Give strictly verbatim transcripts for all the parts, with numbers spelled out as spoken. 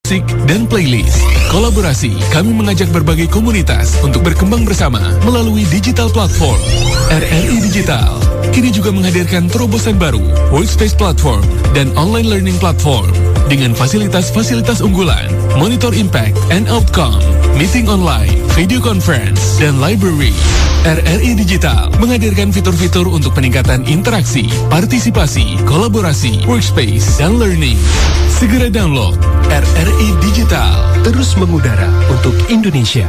musik dan playlist. Kolaborasi, kami mengajak berbagai komunitas untuk berkembang bersama melalui digital platform. R R I Digital kini juga menghadirkan terobosan baru, workspace platform dan online learning platform dengan fasilitas-fasilitas unggulan, monitor impact and outcome, meeting online, video conference, dan library. R R I Digital menghadirkan fitur-fitur untuk peningkatan interaksi, partisipasi, kolaborasi, workspace, dan learning. Segera download R R I Digital, terus mengudara untuk Indonesia.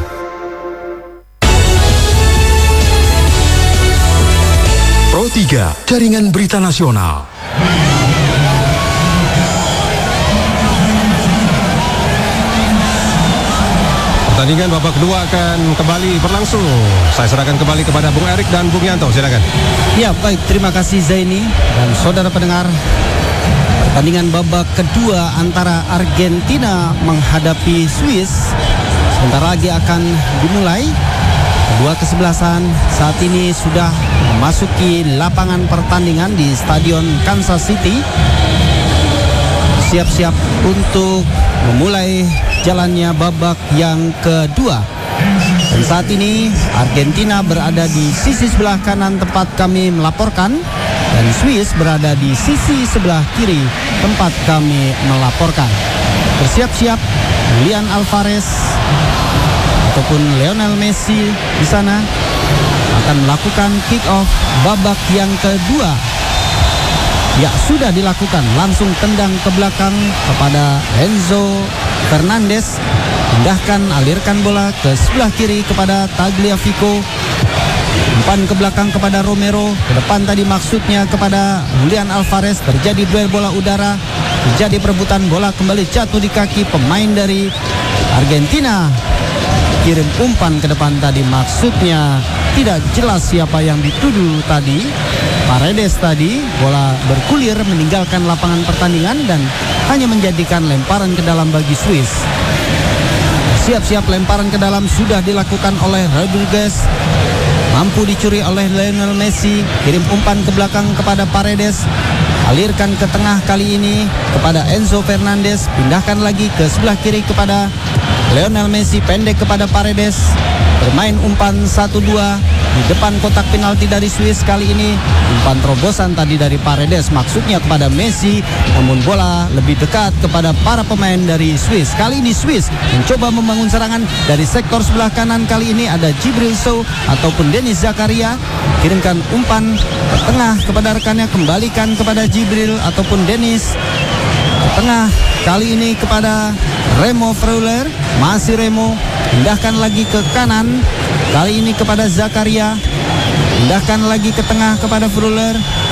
Pro tiga, Jaringan Berita Nasional. Pertandingan babak kedua akan kembali berlangsung. Saya serahkan kembali kepada Bung Erik dan Bung Yanto, silakan. Ya, baik, terima kasih Zaini dan saudara pendengar. Pertandingan babak kedua antara Argentina menghadapi Swiss sebentar lagi akan dimulai. Kedua kesebelasan saat ini sudah memasuki lapangan pertandingan di Stadion Kansas City. Siap-siap untuk memulai jalannya babak yang kedua. Dan saat ini Argentina berada di sisi sebelah kanan tempat kami melaporkan, dan Swiss berada di sisi sebelah kiri tempat kami melaporkan. Bersiap-siap Julian Alvarez ataupun Lionel Messi di sana akan melakukan kick off babak yang kedua. Ya, sudah dilakukan, langsung tendang ke belakang kepada Enzo Fernandez, pindahkan, alirkan bola ke sebelah kiri kepada Tagliafico, umpan ke belakang kepada Romero, ke depan tadi maksudnya kepada Julian Alvarez. Terjadi duel bola udara, terjadi perebutan bola, kembali jatuh di kaki pemain dari Argentina. Kirim umpan ke depan tadi, maksudnya tidak jelas siapa yang dituduh tadi. Paredes tadi, bola bergulir meninggalkan lapangan pertandingan dan hanya menjadikan lemparan ke dalam bagi Swiss. Siap-siap lemparan ke dalam sudah dilakukan oleh Rodriguez. Mampu dicuri oleh Lionel Messi. Kirim umpan ke belakang kepada Paredes. Alirkan ke tengah kali ini kepada Enzo Fernandez. Pindahkan lagi ke sebelah kiri kepada Lionel Messi, pendek kepada Paredes. Bermain umpan satu dua di depan kotak penalti dari Swiss kali ini. Umpan terobosan tadi dari Paredes, maksudnya kepada Messi, namun bola lebih dekat kepada para pemain dari Swiss. Kali ini Swiss mencoba membangun serangan dari sektor sebelah kanan. Kali ini ada Djibril Sow ataupun Denis Zakaria. Kirimkan umpan ke tengah kepada rekannya, kembalikan kepada Djibril ataupun Denis. Ke tengah kali ini kepada Remo Freuler. Masih Remo, pindahkan lagi ke kanan, kali ini kepada Zakaria. Pindahkan lagi ke tengah kepada Freuler.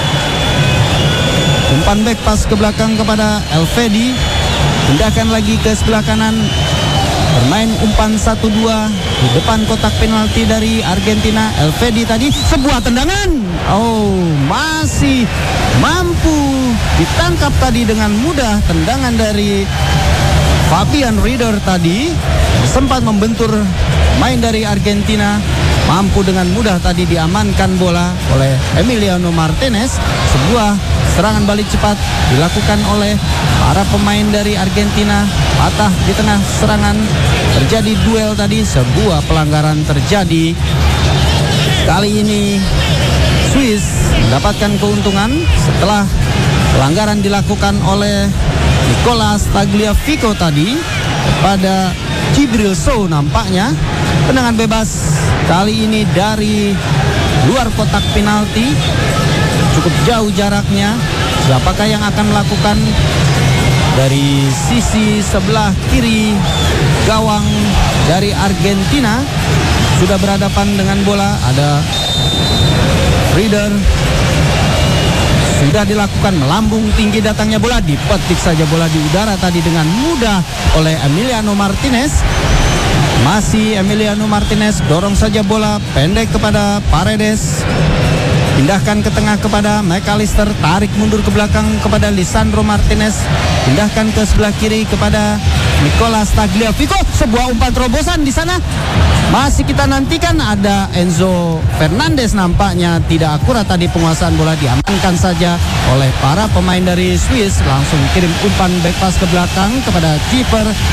Umpan back pass ke belakang kepada Elvedi. Pindahkan lagi ke sebelah kanan. Bermain umpan satu dua di depan kotak penalti dari Argentina. Elvedi tadi, sebuah tendangan. Oh, masih mampu ditangkap tadi dengan mudah. Tendangan dari Fabian Rieder tadi sempat membentur main dari Argentina. Mampu dengan mudah tadi diamankan bola oleh Emiliano Martinez. Sebuah serangan balik cepat dilakukan oleh para pemain dari Argentina. Patah di tengah serangan, terjadi duel tadi, sebuah pelanggaran terjadi. Kali ini Swiss mendapatkan keuntungan setelah pelanggaran dilakukan oleh Nicolas Tagliafico tadi pada Djibril Sow nampaknya. Tendangan bebas kali ini dari luar kotak penalti, cukup jauh jaraknya. Siapakah yang akan melakukan? Dari sisi sebelah kiri gawang dari Argentina sudah berhadapan dengan bola, ada Rieder. Sudah dilakukan, melambung tinggi datangnya bola, dipetik saja bola di udara tadi dengan mudah oleh Emiliano Martinez. Masih Emiliano Martinez, dorong saja bola pendek kepada Paredes. Pindahkan ke tengah kepada McAllister, tarik mundur ke belakang kepada Lisandro Martinez. Pindahkan ke sebelah kiri kepada Nicolas Tagliafico. Sebuah umpan terobosan di sana. Masih kita nantikan, ada Enzo Fernandez, nampaknya tidak akurat tadi penguasaan bola, diamankan saja oleh para pemain dari Swiss. Langsung kirim umpan back pass ke belakang kepada kiper